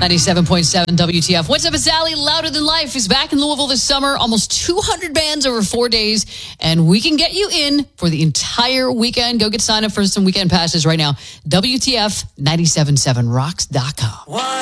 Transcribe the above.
97.7 WTF. What's up, it's Allie. Louder Than Life is back in Louisville this summer. Almost 200 bands over 4 days. And we can get you in for the entire weekend. Go get signed up for some weekend passes right now. WTF977rocks.com.